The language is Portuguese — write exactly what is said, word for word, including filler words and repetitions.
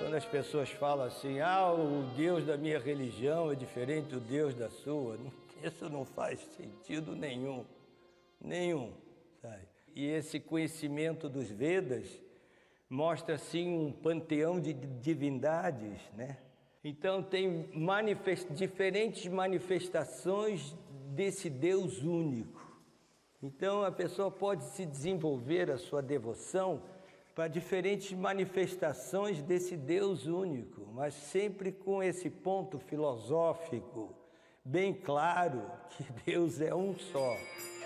Quando as pessoas falam assim, ah, o Deus da minha religião é diferente do Deus da sua, isso não faz sentido nenhum, nenhum, sabe? E esse conhecimento dos Vedas mostra, assim, um panteão de divindades, né? Então tem manifest... diferentes manifestações desse Deus único. Então a pessoa pode se desenvolver a sua devoção para diferentes manifestações desse Deus único, mas sempre com esse ponto filosófico bem claro que Deus é um só.